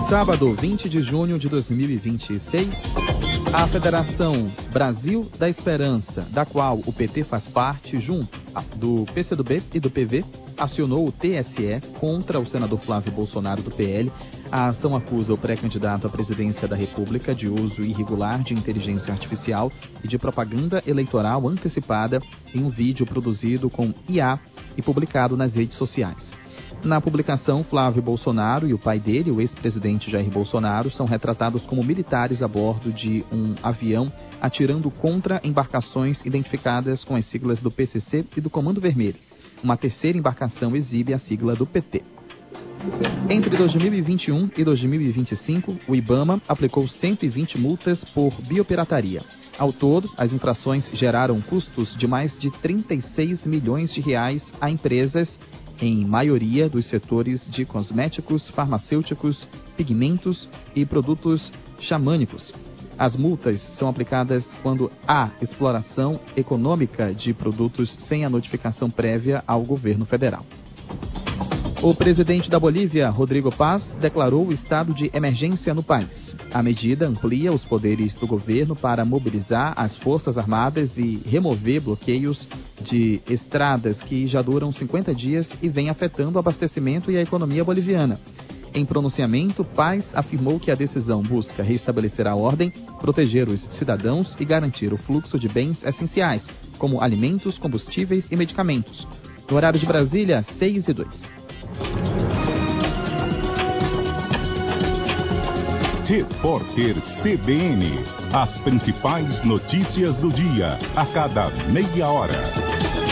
Sábado, 20 de junho de 2026, a Federação Brasil da Esperança, da qual o PT faz parte, junto do PCdoB e do PV, acionou o TSE contra o senador Flávio Bolsonaro do PL. A ação acusa o pré-candidato à presidência da República de uso irregular de inteligência artificial e de propaganda eleitoral antecipada em um vídeo produzido com IA e publicado nas redes sociais. Na publicação, Flávio Bolsonaro e o pai dele, o ex-presidente Jair Bolsonaro, são retratados como militares a bordo de um avião atirando contra embarcações identificadas com as siglas do PCC e do Comando Vermelho. Uma terceira embarcação exibe a sigla do PT. Entre 2021 e 2025, o IBAMA aplicou 120 multas por biopirataria. Ao todo, as infrações geraram custos de mais de 36 milhões de reais a empresas, em maioria dos setores de cosméticos, farmacêuticos, pigmentos e produtos xamânicos. As multas são aplicadas quando há exploração econômica de produtos sem a notificação prévia ao governo federal. O presidente da Bolívia, Rodrigo Paz, declarou o estado de emergência no país. A medida amplia os poderes do governo para mobilizar as Forças Armadas e remover bloqueios de estradas que já duram 50 dias e vem afetando o abastecimento e a economia boliviana. Em pronunciamento, Paz afirmou que a decisão busca restabelecer a ordem, proteger os cidadãos e garantir o fluxo de bens essenciais, como alimentos, combustíveis e medicamentos. No horário de Brasília, 6:02. Repórter CBN. As principais notícias do dia, a cada meia hora.